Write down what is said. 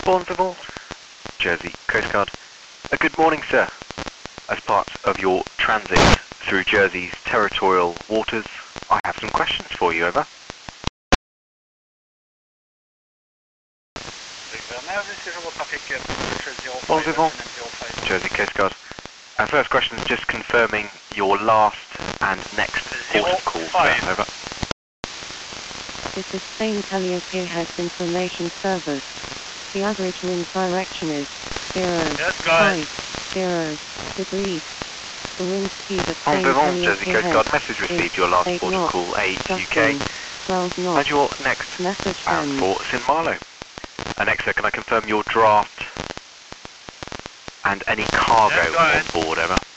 Bourneville, Jersey Coast Guard. Good morning, sir. As part of your transit through Jersey's territorial waters, I have some questions for you, over. Bourneville, Jersey Coast Guard. Our first question is just confirming your last and next port of call, sir, over. This is Spain Calliope has information service. The average wind direction is 050 degrees. The wind speed at Spain Bourneville, Jersey Calliope Coast Guard. Message received, your last port of call 8 UK. 12 And knots. your next Message bound end. for St Malo. Next, sir, can I confirm your draft and any cargo on board, over?